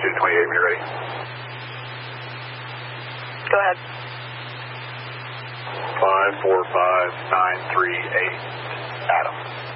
to 28 when you're ready. Go ahead. 545938, Adam.